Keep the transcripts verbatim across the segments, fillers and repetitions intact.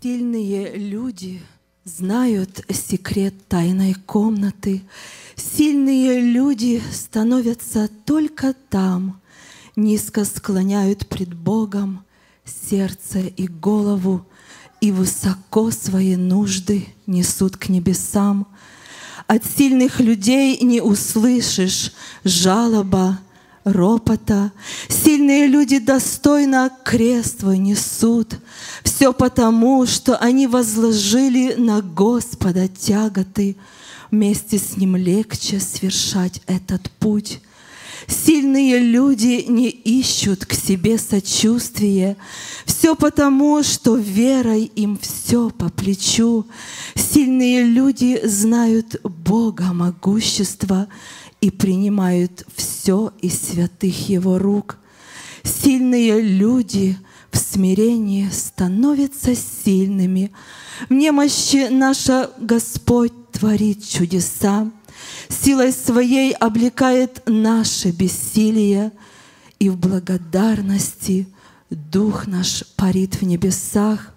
Сильные люди знают секрет тайной комнаты. Сильные люди становятся только там, низко склоняют пред Богом сердце и голову, и высоко свои нужды несут к небесам. От сильных людей не услышишь жалоба, ропота. Сильные люди достойно крест свой несут. Все потому, что они возложили на Господа тяготы. Вместе с Ним легче свершать этот путь. Сильные люди не ищут к себе сочувствия. Все потому, что верой им все по плечу. Сильные люди знают Бога могущества и принимают все из святых Его рук. Сильные люди в смирении становятся сильными. В немощи наша Господь творит чудеса. Силой Своей облекает наше бессилие, и в благодарности Дух наш парит в небесах.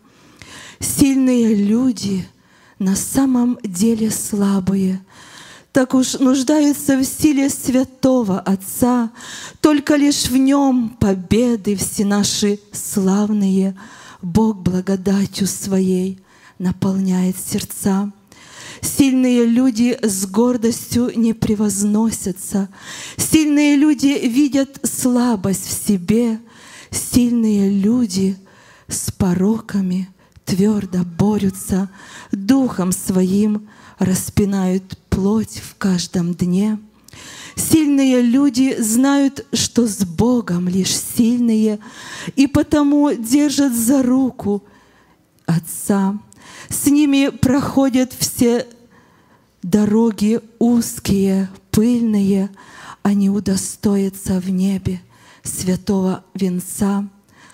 Сильные люди на самом деле слабые, так уж нуждаются в силе святого Отца. Только лишь в Нем победы все наши славные Бог благодатью Своей наполняет сердца. Сильные люди с гордостью не превозносятся. Сильные люди видят слабость в себе. Сильные люди с пороками твердо борются, Духом Своим распинают плоть в каждом дне. Сильные люди знают, что с Богом лишь сильные, и потому держат за руку Отца. С ними проходят все дороги узкие, пыльные, они удостоятся в небе святого венца.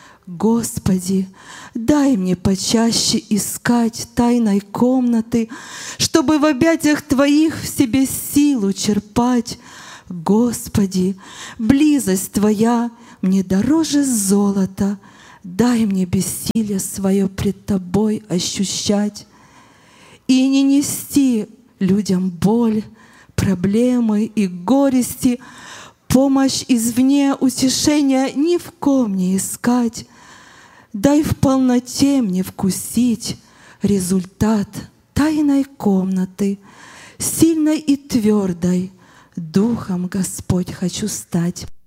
Господи, дай мне почаще искать тайной комнаты, чтобы в объятиях Твоих в себе силу черпать. Господи, близость Твоя мне дороже золота, дай мне бессилие свое пред Тобой ощущать и не нести людям боль, проблемы и горести, помощь извне, утешения ни в ком не искать. Дай в полноте мне вкусить результат тайной комнаты, сильной и твердой Духом, Господь, хочу стать.